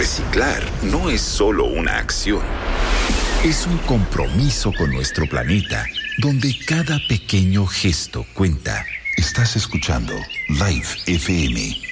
Reciclar no es solo una acción. Es un compromiso con nuestro planeta, donde cada pequeño gesto cuenta. Estás escuchando Live FM